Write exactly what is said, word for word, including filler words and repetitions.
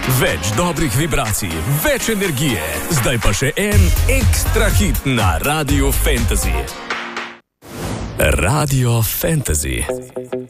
Več dobrih vibracij, več energije. Zdaj pa še en ekstra hit na Radio Fantasy. Radio Fantasy.